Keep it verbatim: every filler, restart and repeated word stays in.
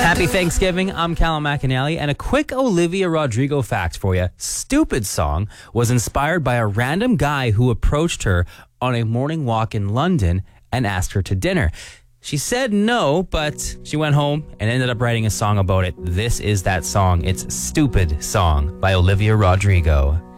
Happy Thanksgiving. I'm Callum McAnally, and a quick Olivia Rodrigo fact for you. Stupid Song was inspired by a random guy who approached her on a morning walk in London and asked her to dinner. She said no, but she went home and ended up writing a song about it. This is that song. It's Stupid Song by Olivia Rodrigo.